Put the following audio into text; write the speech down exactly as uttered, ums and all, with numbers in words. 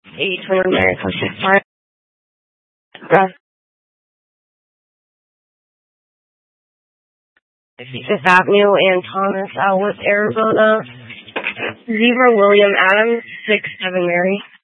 eight twenty Mary, six five. Fifth Avenue and Thomas, Elwood, Arizona. Zebra William Adams, six seven Mary.